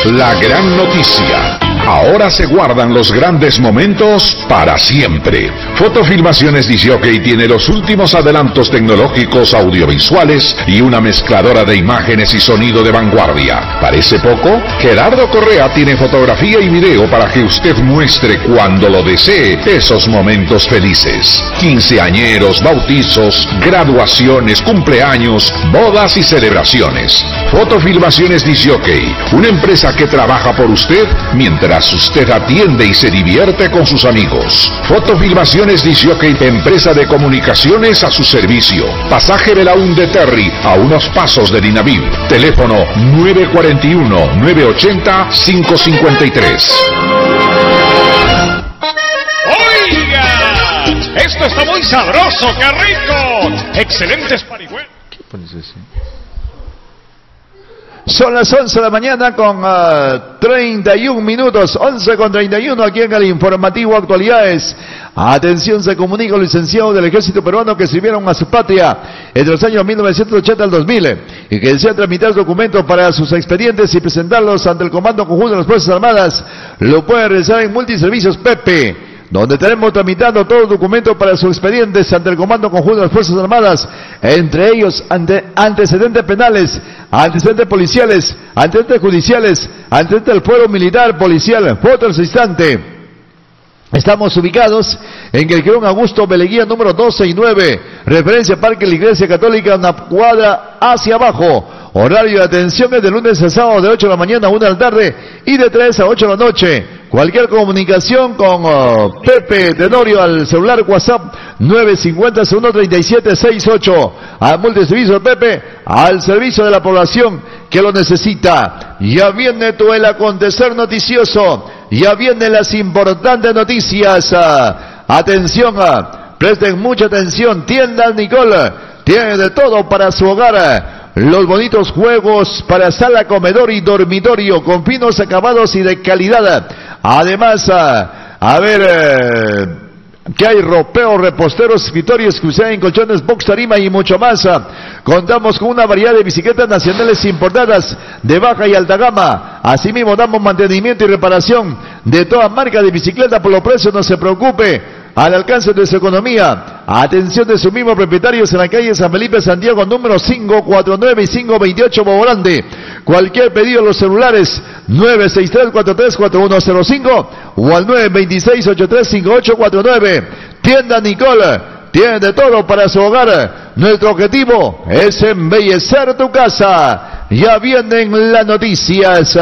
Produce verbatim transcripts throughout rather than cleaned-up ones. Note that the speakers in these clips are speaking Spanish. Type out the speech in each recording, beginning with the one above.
La gran noticia. Ahora se guardan los grandes momentos para siempre. Fotofilmaciones Disjockey tiene los últimos adelantos tecnológicos audiovisuales y una mezcladora de imágenes y sonido de vanguardia. ¿Parece poco? Gerardo Correa tiene fotografía y video para que usted muestre cuando lo desee esos momentos felices. Quinceañeros, bautizos, graduaciones, cumpleaños, bodas y celebraciones. Fotofilmaciones Disjockey, una empresa que trabaja por usted mientras usted atiende y se divierte con sus amigos. Fotofilmaciones Disjockey, empresa de comunicaciones a su servicio. Pasaje de la U N de Terry, a unos pasos de Dinaviv. Teléfono nueve cuatro uno, nueve ocho cero, cinco cinco tres. ¡Oiga! ¡Esto está muy sabroso! ¡Qué rico! ¡Excelentes parihuelos! ¿Qué pones así? Son las once de la mañana con uh, treinta y un minutos, once con treinta y uno aquí en el informativo Actualidades. Atención, se comunica el licenciado del Ejército Peruano que sirvieron a su patria entre los años mil novecientos ochenta al dos mil y que desean tramitar documentos para sus expedientes y presentarlos ante el Comando Conjunto de las Fuerzas Armadas. Lo pueden realizar en Multiservicios Pepe, donde tenemos tramitando todos los documentos para sus expedientes ante el Comando Conjunto de las Fuerzas Armadas, entre ellos ante, antecedentes penales, antecedentes policiales, antecedentes judiciales, antecedentes del fuero militar, policial. Foto al instante. Estamos ubicados en el Quirón Augusto Beleguía número doce y nueve, referencia Parque la Iglesia Católica, una cuadra hacia abajo. Horario de atención es de lunes a sábado de ocho de la mañana a una de la tarde y de tres a ocho de la noche. Cualquier comunicación con uh, Pepe Tenorio al celular WhatsApp nueve cinco cero, uno tres siete seis ocho. Al Multiservicio Pepe, al servicio de la población que lo necesita. Ya viene todo el acontecer noticioso. Ya vienen las importantes noticias. Uh, atención, uh, presten mucha atención. Tienda Nicole tiene de todo para su hogar. Los bonitos juegos para sala, comedor y dormitorio con finos acabados y de calidad. Además, a, a ver, eh, que hay ropeo, reposteros, escritorios, cruceros, colchones, box, tarima y mucho más. Contamos con una variedad de bicicletas nacionales importadas de baja y alta gama. Asimismo, damos mantenimiento y reparación de toda marca de bicicleta. Por los precios no se preocupe, al alcance de su economía. Atención de sus mismos propietarios en la calle San Felipe, Santiago, número cinco cuatro nueve y cinco veintiocho, Bobo Grande. Cualquier pedido a los celulares nueve seis tres, cuatro tres cuatro uno cero cinco o al nueve dos seis, ocho tres cinco ocho cuatro nueve. Tienda Nicole tiene de todo para su hogar. Nuestro objetivo es embellecer tu casa. Ya vienen las noticias.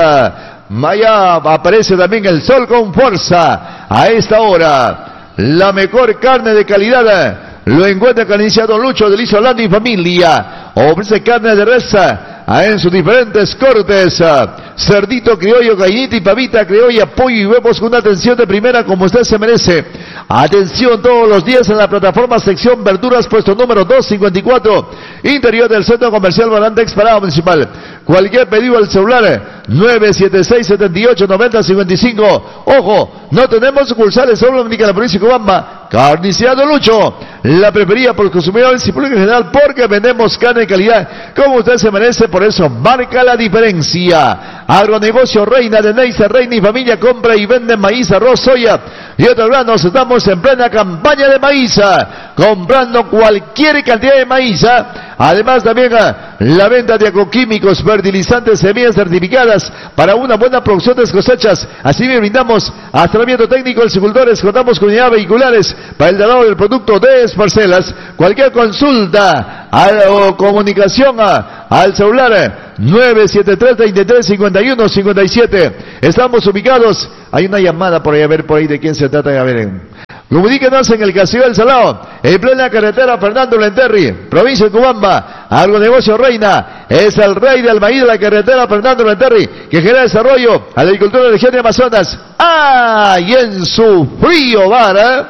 Allá aparece también el sol con fuerza a esta hora. La mejor carne de calidad lo encuentra Carnicería Don Lucho de Liz Orlando y familia. Ofrece carne de res en sus diferentes cortes: cerdito criollo, gallinita y pavita criolla, pollo y huevos con una atención de primera como usted se merece. Atención todos los días en la plataforma sección verduras, puesto número doscientos cincuenta y cuatro, interior del centro comercial Barandex, Parada Municipal. Cualquier pedido al celular nueve siete seis, siete ocho, nueve cero cinco cinco. Ojo, no tenemos sucursales, solo en la provincia de Cobamba. Carnicería Don Lucho, la preferida por los consumidores y público en general, porque vendemos carne de calidad como usted se merece. Por eso marca la diferencia. Agronegocio Reina de Neisa, Reina y familia compra y vende maíz, arroz, soya y otros granos. Estamos en plena campaña de maíz, comprando cualquier cantidad de maíz. Además también la venta de agroquímicos, fertilizantes, semillas certificadas para una buena producción de cosechas. Así bien brindamos asesoramiento técnico, agricultores, contamos con unidades vehiculares para el dado del producto de parcelas. Cualquier consulta a, o comunicación a, al celular nueve siete tres, treinta y tres, cincuenta y uno, cincuenta y siete. Estamos ubicados. Hay una llamada por ahí, a ver por ahí de quién se trata. A ver, comuníquenos en el Castillo del Salado, en plena carretera Fernando Lenterri, provincia de Cobamba. Agronegocio Reina es el rey del maíz de la carretera Fernando Lenterri, que genera desarrollo a la agricultura de la región de Amazonas. ¡Ah! Y en su frío bar, ¿eh?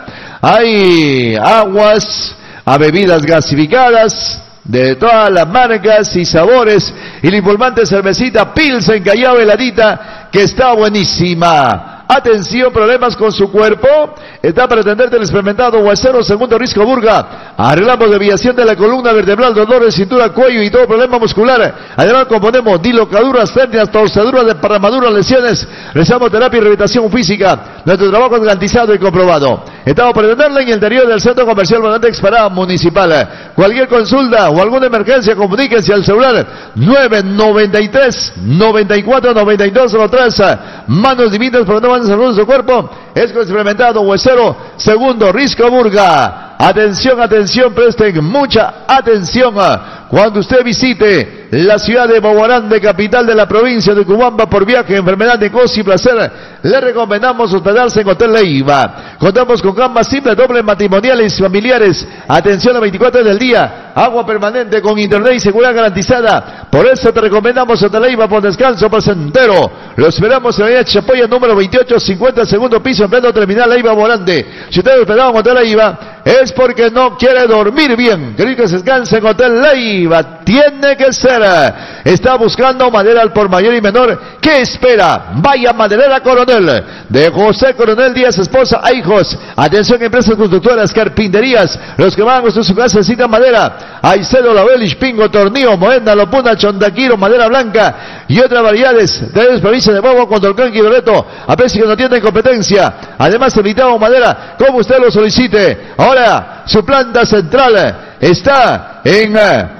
Hay aguas, a bebidas gasificadas de todas las marcas y sabores, y la informante cervecita Pilsen Callao heladita, que está buenísima. Atención, problemas con su cuerpo. Está para atenderte el experimentado Huesero Segundo Risco Burga. Arreglamos desviación de la columna vertebral, dolores, cintura, cuello y todo problema muscular. Además componemos dilocaduras, hernias, torceduras, desparramaduras, lesiones. Realizamos terapia y rehabilitación física. Nuestro trabajo es garantizado y comprobado. Estamos para atenderle en el interior del Centro Comercial Volantex Parada Municipal. Cualquier consulta o alguna emergencia, comuníquense al celular nueve noventa y tres, noventa y cuatro, noventa y dos cero tres. Manos divinas para no mandar salud de su cuerpo. Es con experimentado Huesero Segundo Risco Burga. Atención, atención, presten mucha atención cuando usted visite la ciudad de Boguarande, capital de la provincia de Cubamba, por viaje, enfermedad, negocio y placer. Le recomendamos hospedarse en Hotel Leiva. Contamos con camas simples, dobles, matrimoniales y familiares. Atención a veinticuatro horas del día. Agua permanente con internet y seguridad garantizada. Por eso te recomendamos Hotel Leiva por descanso placentero. Lo esperamos en la avenida Chapoya, número veintiocho cincuenta, segundo piso, en pleno terminal Leiva Boguarande. Si usted hospedado en Hotel Leiva, es porque no quiere dormir bien. Querer que se descanse en Hotel Leiva. Tiene que ser. Está buscando madera al por mayor y menor. ¿Qué espera? Vaya Maderera Coronel. De José Coronel Díaz, esposa e hijos. Atención, empresas constructoras, carpinterías. Los que van a construir su casa necesitan madera. Aicedo, Laurel, Pingo, Tornillo, Moenda, Lopuna, Chondaquiro, madera blanca y otras variedades. De las provincias de Bobo, Condorcán y Loreto. A precio que no tienen competencia. Además, evitamos madera como usted lo solicite. Ahora, su planta central está en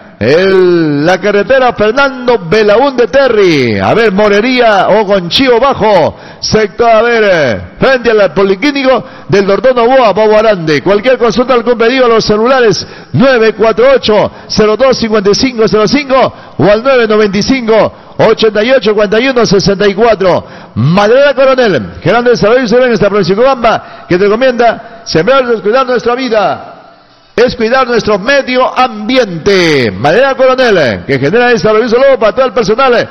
El, la carretera Fernando Belaúnde Terry, a ver, Morería o Gonchío Bajo, sector, a ver, frente al policlínico del Doctor Novoa, Boguarande. Cualquier consulta, algún pedido a los celulares nueve cuatro ocho, cero dos, cinco cinco cero cinco o al nueve nueve cinco, ochenta y ocho, cuarenta y uno, sesenta y cuatro. Maderera Coronel, Gerente de Desarrollo Social en esta provincia de Cubamba, que te recomienda sembrar y cuidar nuestra vida. Es cuidar nuestro medio ambiente. Maderera Coronel, que genera desarrollo solo para todo el personal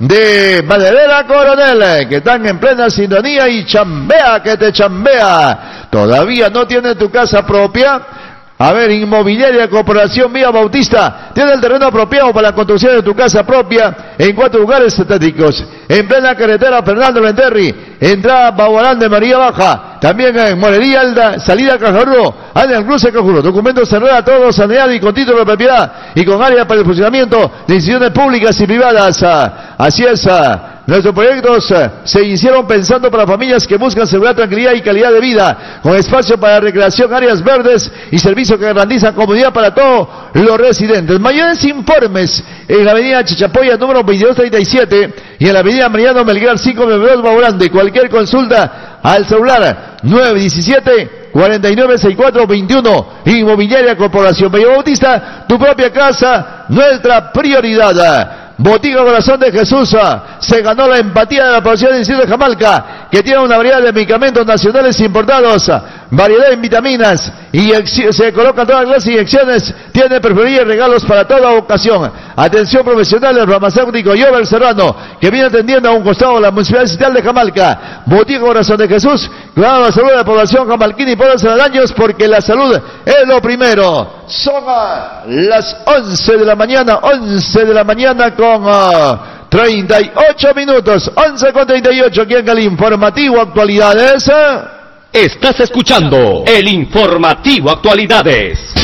de Maderera Coronel, que están en plena sintonía y chambea, que te chambea. ¿Todavía no tiene tu casa propia? A ver, Inmobiliaria Corporación Vía Bautista tiene el terreno apropiado para la construcción de tu casa propia en cuatro lugares estratégicos. En plena carretera Fernando Lenterri, entrada Boguarande, María Baja. También en Morería Alda, salida Cajurro, área del cruce Cajurro. Documentos cerrados, todos saneados y con título de propiedad y con área para el funcionamiento de instituciones públicas y privadas. Así es. Nuestros proyectos uh, se hicieron pensando para familias que buscan seguridad, tranquilidad y calidad de vida, con espacio para recreación, áreas verdes y servicios que garantizan comodidad para todos los residentes. Mayores informes en la avenida Chichapoya, número veintidós treinta y siete, y en la avenida Mariano Melgar, cinco noventa y dos, Boguarande. Cualquier consulta al celular nueve diecisiete, cuarenta y nueve, sesenta y cuatro, veintiuno. Inmobiliaria Corporación Villa Bautista, tu propia casa, nuestra prioridad. Botica Corazón de Jesús se ganó la empatía de la población del distrito de Jamalca, que tiene una variedad de medicamentos nacionales importados, variedad en vitaminas y se colocan todas las inyecciones, tiene preferencia y regalos para toda ocasión. Atención profesional del farmacéutico Jover Serrano, que viene atendiendo a un costado de la Municipalidad Distrital de Jamalca. Botica Corazón de Jesús, cuidando la salud de la población jamalquina y por daños, porque la salud es lo primero. Son uh, las once de la mañana, once de la mañana con uh, treinta y ocho minutos, once con treinta y ocho, aquí en el informativo Actualidades. Estás escuchando el informativo Actualidades.